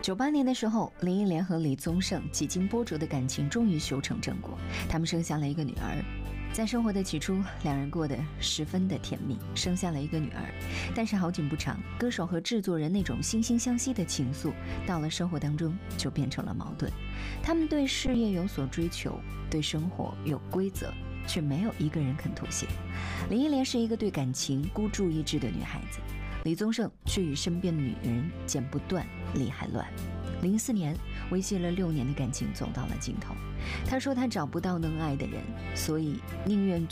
98年的时候，林忆莲和李宗盛几经波折的感情终于修成正果，他们生下了一个女儿。在生活的起初，两人过得十分的甜蜜，生下了一个女儿。但是好景不长，歌手和制作人那种惺惺相惜的情愫，到了生活当中就变成了矛盾。他们对事业有所追求，对生活有规则，却没有一个人肯妥协。林忆莲是一个对感情孤注一掷的女孩子，李宗盛却与身边的女人剪不断，理还乱。04年，维系了6年的感情走到了尽头。他说他找不到能爱的人，所以宁愿